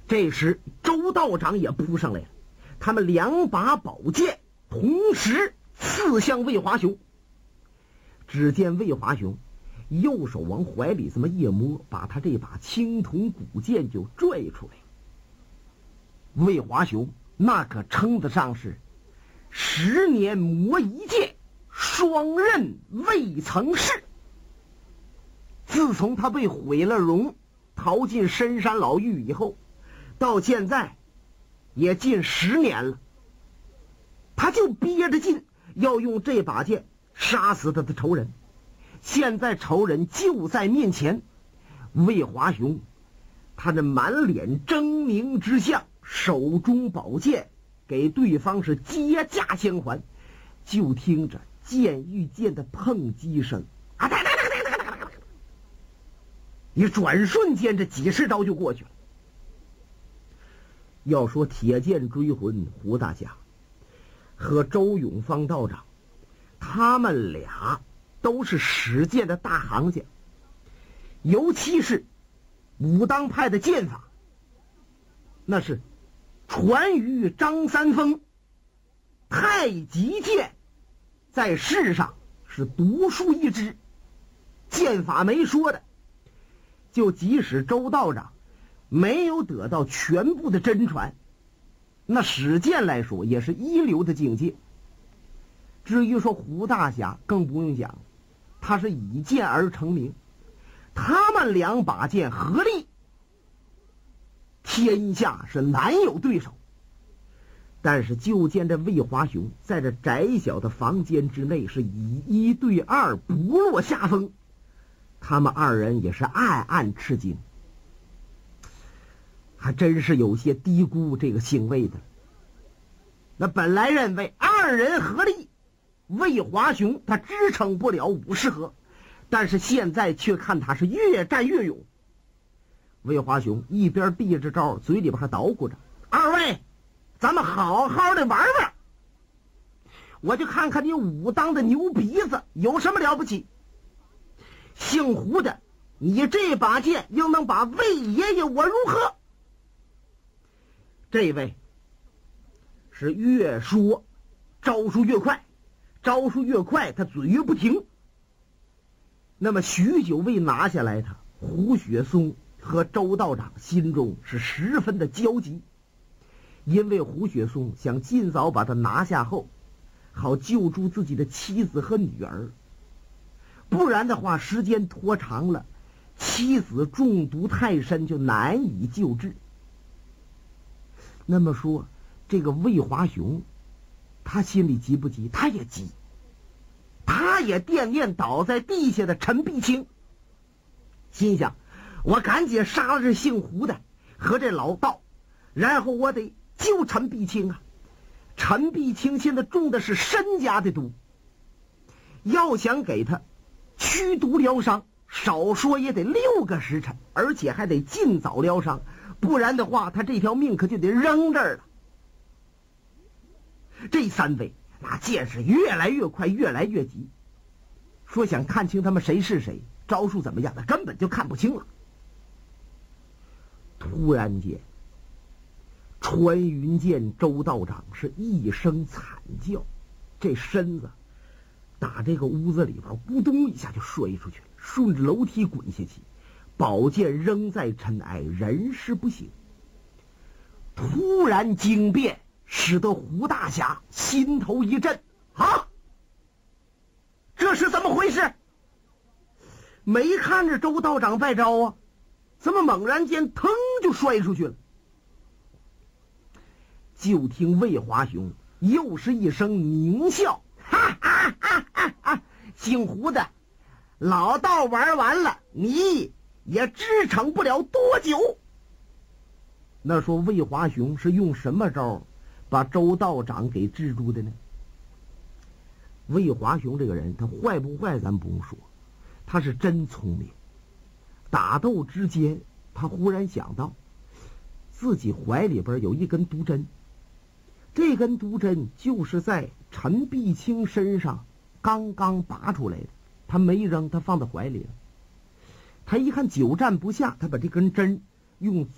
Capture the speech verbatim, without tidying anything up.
这时周道长也扑上来了，他们两把宝剑同时刺向魏华雄。只见魏华雄右手往怀里这么一摸，把他这把青铜古剑就拽出来。魏华雄那可称得上是十年磨一剑，双刃未曾试。自从他被毁了容，逃进深山老峪以后，到现在也近十年了，他就憋着劲要用这把剑杀死他的仇人。现在仇人就在面前，魏华雄他这满脸狰狞之相，手中宝剑给对方是接驾相还，就听着剑遇剑的碰击声，啊哒哒哒哒哒哒哒，一转瞬间这几十招就过去了。要说铁剑追魂胡大侠和周永芳道长，他们俩都是使剑的大行家，尤其是武当派的剑法，那是传于张三丰，太极剑在世上是独树一帜，剑法没说的，就即使周道长没有得到全部的真传，那使剑来说也是一流的境界。至于说胡大侠更不用讲，他是以剑而成名，他们两把剑合力，天下是难有对手。但是就见这魏华雄在这窄小的房间之内是以一对二不落下风，他们二人也是暗暗吃惊，还真是有些低估这个姓魏的。那本来认为二人合力魏华雄他支撑不了五十合，但是现在却看他是越战越勇。魏华雄一边递着招，嘴里边还捣鼓着：“二位，咱们好好的玩玩，我就看看你武当的牛鼻子有什么了不起。姓胡的，你这把剑又能把魏爷爷我如何？”这位是越说招数越快，招数越快他嘴越不停。那么许久未拿下来他，胡雪松和周道长心中是十分的焦急，因为胡雪松想尽早把他拿下后，好救助自己的妻子和女儿，不然的话时间拖长了，妻子中毒太深就难以救治。那么说这个魏华雄他心里急不急？他也急，他也惦念倒在地下的陈碧清，心想我赶紧杀了这姓胡的和这老道，然后我得救陈碧清啊。陈碧清现在中的是身家的毒，要想给他驱毒疗伤，少说也得六个时辰，而且还得尽早疗伤，不然的话他这条命可就得扔这儿了。这三位那剑是越来越快，越来越急，说想看清他们谁是谁，招数怎么样的，根本就看不清了。突然间穿云剑周道长是一声惨叫，这身子打这个屋子里边咕咚一下就摔出去了，顺着楼梯滚下去，宝剑扔在尘埃，人事不省。突然惊变使得胡大侠心头一震，啊，这是怎么回事？没看着周道长败招啊，怎么猛然间腾就摔出去了？就听魏华雄又是一声狞笑，哈哈哈哈哈！姓胡的，老道玩完了，你也支撑不了多久。那说魏华雄是用什么招把周道长给制住的呢？魏华雄这个人他坏不坏咱不用说，他是真聪明。打斗之间他忽然想到自己怀里边有一根毒针，这根毒针就是在陈碧清身上刚刚拔出来的，他没扔，他放在怀里了。他一看久战不下，他把这根针用